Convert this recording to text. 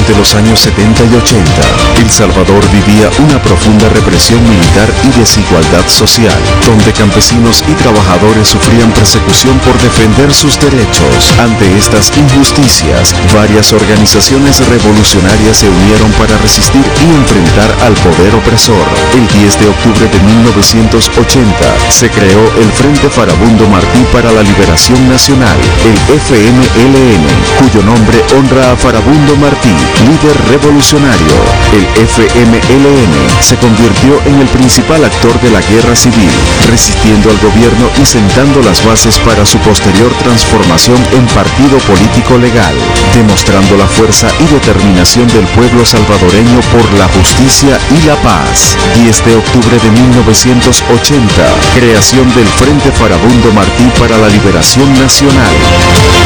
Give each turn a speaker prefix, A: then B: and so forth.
A: Durante los años 70 y 80, El Salvador vivía una profunda represión militar y desigualdad social, donde campesinos y trabajadores sufrían persecución por defender sus derechos. Ante estas injusticias, varias organizaciones revolucionarias se unieron para resistir y enfrentar al poder opresor. El 10 de octubre de 1980 se creó el Frente Farabundo Martí para la Liberación Nacional, el FMLN, cuyo nombre honra a Farabundo Martí, líder revolucionario. El FMLN se convirtió en el principal actor de la guerra civil, resistiendo al gobierno y sentando las bases para su posterior transformación en partido político legal, demostrando la fuerza y determinación del pueblo salvadoreño por la justicia y la paz. 10 de octubre de 1980, creación del Frente Farabundo Martí para la Liberación Nacional.